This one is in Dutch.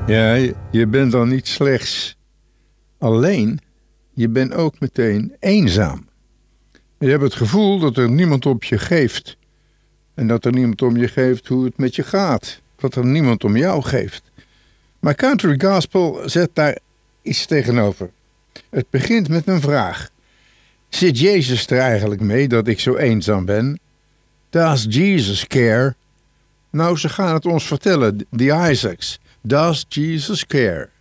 Ja, je bent dan niet slechts alleen, je bent ook meteen eenzaam. Je hebt het gevoel dat er niemand op je geeft. En dat er niemand om je geeft hoe het met je gaat. Dat er niemand om jou geeft. Maar Country Gospel zet daar iets tegenover. Het begint met een vraag. Zit Jezus er eigenlijk mee dat ik zo eenzaam ben? Does Jesus care? Nou, ze gaan het ons vertellen, de Isaacs. Does Jesus care?